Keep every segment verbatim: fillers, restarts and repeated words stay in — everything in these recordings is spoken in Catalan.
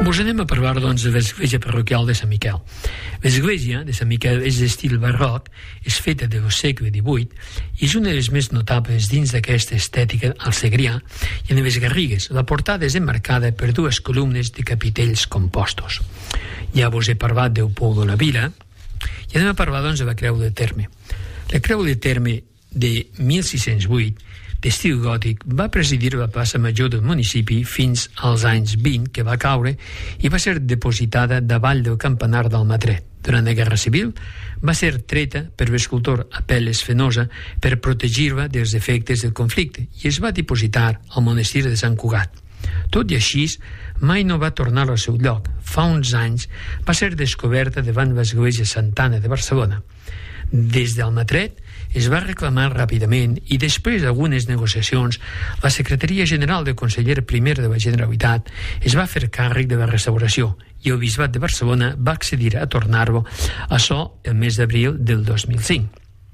Mos anem a parlar, doncs, de l'església parroquial de Sant Miquel. L'església de Sant Miquel és d'estil barroc, és feta del segle divuit i és una de les més notables dins d'aquesta estètica al Segrià i en les Garrigues. La portada és emmarcada per dues columnes de capitells compostos. Ja vos he parlat del Pou de la Vila i anem a parlar, doncs, de la Creu de Terme. La Creu de Terme de mil sis-cents vuit, d'estil gòtic, va presidir la plaça major del municipi fins als anys vint, que va caure i va ser depositada davall del campanar d'Almatret. Durant la Guerra Civil va ser treta per l'escultor Apel·les Fenosa per protegir-la dels efectes del conflicte i es va dipositar al monestir de Sant Cugat. Tot i així, mai no va tornar al seu lloc. Fa uns anys va ser descoberta davant l'església Santana de Barcelona. Des d'Almatret es va reclamar ràpidament i després d'algunes negociacions la Secretaria General del Conseller Primer de la Generalitat es va fer càrrec de la restauració i el Bisbat de Barcelona va accedir a tornar-lo a so el mes d'abril del dos mil cinc.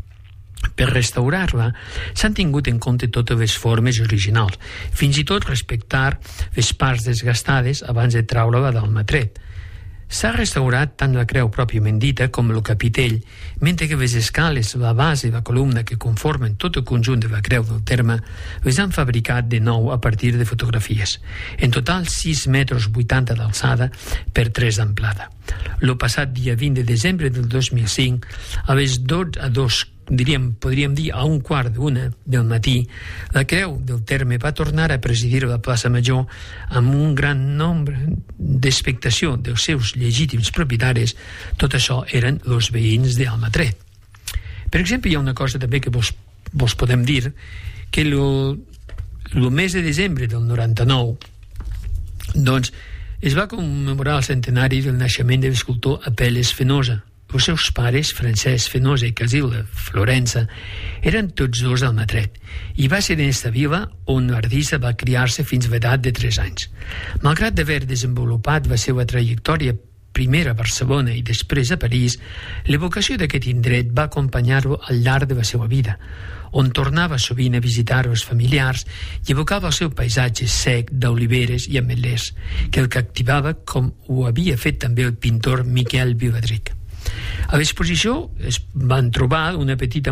Per restaurar-la s'han tingut en compte totes les formes originals, fins i tot respectar les parts desgastades abans de treure-la d'Almatret. S'ha restaurat tant la creu pròpiament dita com el capitell, mentre que les escales, la base i la columna que conformen tot el conjunt de la creu del terme les han fabricat de nou a partir de fotografies. En total, sis metres vuitanta d'alçada per tres d'amplada. El passat dia vint de desembre del dos mil cinc, a les dotze a dos, diríem, podríem dir a un quart d'una del matí, la creu del terme va tornar a presidir la plaça major amb un gran nombre d'expectació dels seus legítims propietaris. Tot això eren els veïns d'Almatret. Per exemple, hi ha una cosa també que vos, vos podem dir, que el mes de desembre del noranta-nou, doncs, es va commemorar el centenari del naixement de l'escultor Apel·les Fenosa. Els seus pares, Francesc Fenosa i Casilda Florença, eren tots dos d'Almatret, i va ser en esta vila on l'artista va criar-se fins a l'edat de tres anys. Malgrat d'haver desenvolupat la seva trajectòria primer a Barcelona i després a París, l'evocació d'aquest indret va acompanyar-lo al llarg de la seva vida, on tornava sovint a visitar els familiars i evocava el seu paisatge sec d'oliveres i ametllers, que el captivava com ho havia fet també el pintor Miquel Viladric. A l'exposició es van trobar una petita